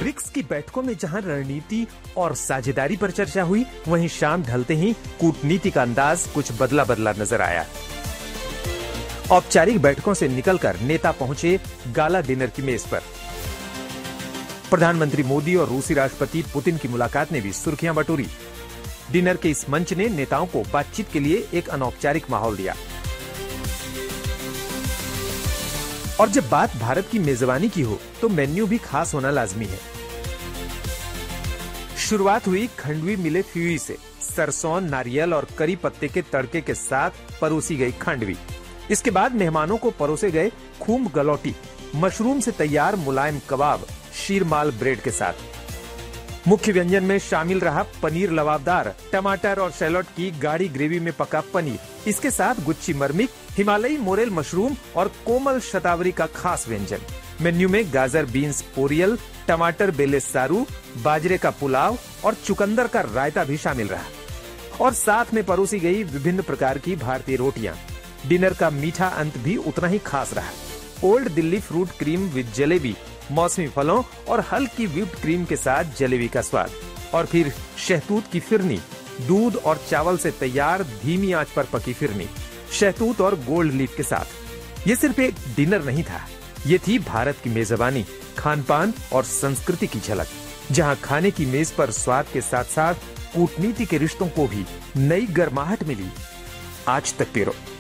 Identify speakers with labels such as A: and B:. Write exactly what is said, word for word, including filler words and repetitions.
A: BRICS की बैठकों में जहां रणनीति और साझेदारी पर चर्चा हुई, वहीं शाम ढलते ही कूटनीति का अंदाज कुछ बदला बदला नजर आया। औपचारिक बैठकों से निकलकर नेता पहुंचे गाला डिनर की मेज पर। प्रधानमंत्री मोदी और रूसी राष्ट्रपति पुतिन की मुलाकात ने भी सुर्खियां बटोरी। डिनर के इस मंच ने नेताओं को बातचीत के लिए एक अनौपचारिक माहौल दिया। और जब बात भारत की मेजबानी की हो तो मेन्यू भी खास होना लाजमी है। शुरुआत हुई खंडवी मिले फ्यूई से। सरसों, नारियल और करी पत्ते के तड़के के साथ परोसी गई खांडवी। इसके बाद मेहमानों को परोसे गए खूम गलौटी, मशरूम से तैयार मुलायम कबाब, शीरमाल ब्रेड के साथ। मुख्य व्यंजन में शामिल रहा पनीर लबाबदार, टमाटर और शैलोट की गाढ़ी ग्रेवी में पका पनीर। इसके साथ गुच्ची मरमिक, हिमालयी मोरेल मशरूम और कोमल शतावरी का खास व्यंजन। मेन्यू में गाजर बीन्स पोरियल, टमाटर बेले सारू, बाजरे का पुलाव और चुकंदर का रायता भी शामिल रहा। और साथ में परोसी गई विभिन्न प्रकार की भारतीय रोटियां। डिनर का मीठा अंत भी उतना ही खास रहा। Old Delhi fruit cream with jalebi, मौसमी फलों और हल्की व्हिप्ड क्रीम के साथ जलेबी का स्वाद। और फिर शहतूत की फिरनी, दूध और चावल से तैयार धीमी आंच पर पकी फिरनी, शहतूत और गोल्ड लीफ के साथ। ये सिर्फ एक डिनर नहीं था, ये थी भारत की मेजबानी, खान-पान और संस्कृति की झलक, जहां खाने की मेज पर स्वाद के साथ साथ कूटनीति के रिश्तों को भी नई गर्माहट मिली। आज तक ब्यूरो।